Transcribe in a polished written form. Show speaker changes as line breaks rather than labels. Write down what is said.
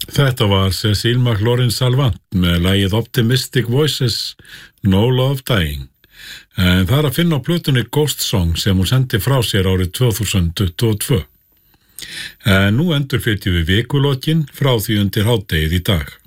Þetta var Cecile McLaurin-Salvant með lagið Optimistic Voices, No Love Dying. En það að finna á plötunni Ghost Song sem hún sendi frá sér árið 2022. En nú endurflytjum við vikulokin frá því undir hádegið í dag.